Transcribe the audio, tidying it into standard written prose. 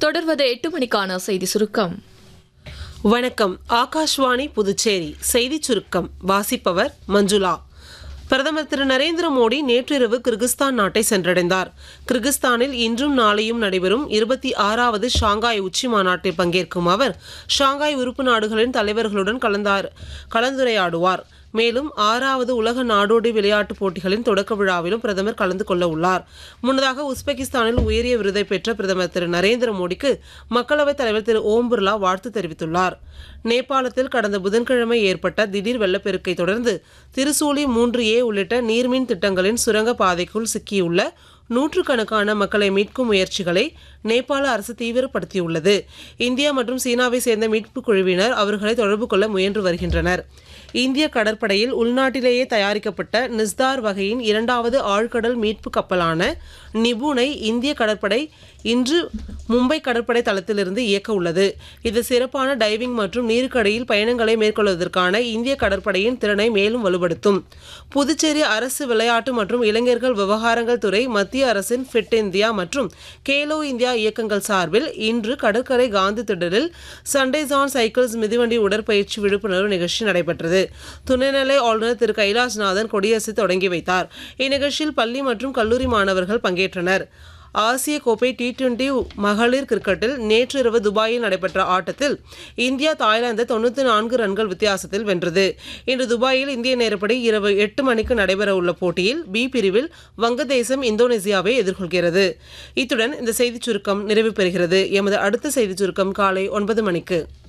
தொடர்வது 8 மணிக்கான செய்தி சுருக்கம். வணக்கம். ஆகாஷ்வாணி புதுச்சேரி செய்திச் சுருக்கம் வாசிப்பவர் மஞ்சுளா. பிரதமர் திரு நரேந்திர மோடி நேற்றிரவு கிர்கிஸ்தான் நாட்டை சென்றடைந்தார். கிர்கிஸ்தானில் இன்றும் நாளையும் நடைபெறும் 26வது ஷாங்காய் உச்சி மாநாட்டில் பங்கேற்கும் அவர் ஷாங்காய் உறுப்பு நாடுகளின் தலைவர்களுடன் கலந்துரையாடுவார். மேலும் 6வது உலக நாடோடி விளையாட்டுப் போட்டிகளின் தொடக்க விழாவிலும் பிரதமர் கலந்து கொள்ள உள்ளார். முன்னதாக உஸ்பெகிஸ்தானில் உயரிய விருதை பெற்ற பிரதமர் திரு நரேந்திர மோடிக்கு மக்களவைத் தலைவர் திரு ஓம் பிர்லா வாழ்த்து தெரிவித்துள்ளார். நேபாளத்தில் கடந்த புதன்கிழமை ஏற்பட்ட திடீர் வெள்ளப்பெருக்கை தொடர்ந்து திருசூலி 3A உள்ளிட்ட நீர்மின் திட்டங்களின் சுரங்க பாதைக்குள் சிக்கியுள்ள நூற்றுக்கணக்கான மக்களை மீட்கும் முயற்சிகளை நேபாள அரசு தீவிரப்படுத்தியுள்ளது. இந்தியா மற்றும் சீனாவை சேர்ந்த மீட்புக் குழுவினர் அவர்களை தொடர்பு கொள்ள முயன்று வருகின்றனர். இந்திய கடற்படையில் உள்நாட்டிலேயே தயாரிக்கப்பட்ட நிஸ்தார் வகையின் 2வது ஆழ்கடல் மீட்பு கப்பலான நிபுனை இந்திய கடற்படை இன்று மும்பை கடற்படை தளத்திலிருந்து இயக்க உள்ளது. இது சிறப்பான டைவிங் மற்றும் நீருக்கடியில் பயணங்களை மேற்கொள்வதற்கான இந்திய கடற்படையின் திறனை மேலும் வலுப்படுத்தும். புதுச்சேரி அரசு விளையாட்டு மற்றும் இளைஞர்கள் விவகாரங்கள் துறை மத்திய அரசின் ஃபிட் இந்தியா மற்றும் கேலோ இந்தியா இயக்கங்கள் சார்பில் இன்று கடற்கரை காந்தி திடலில் சண்டேஸ் ஆன் சைக்கிள்ஸ் மிதிவண்டி உடற்பயிற்சி விழிப்புணர்வு நிகழ்ச்சி நடைபெற்றது. துணைநிலை ஆளுநர் திரு கைலாஷ்நாதன் கொடியசைத்து தொடங்கி வைத்தார். இந்நிகழ்ச்சியில் பள்ளி மற்றும் கல்லூரி மாணவர்கள் பங்கேற்றனர். ஆசிய கோப்பை T20 மகளிர் கிரிக்கெட்டில் நேற்றிரவு துபாயில் நடைபெற்ற ஆட்டத்தில் இந்தியா தாய்லாந்தை 94 ரன்கள் வித்தியாசத்தில் வென்றது. இன்று துபாயில் இந்திய நேரப்படி இரவு 8 மணிக்கு நடைபெறவுள்ள போட்டியில் B பிரிவில் வங்கதேசம் இந்தோனேசியாவை எதிர்கொள்கிறது. இத்துடன் இந்த செய்திச் சுருக்கம் நிறைவு பெறுகிறது. எமது அடுத்த செய்திச் சுருக்கம் காலை 9 மணிக்கு.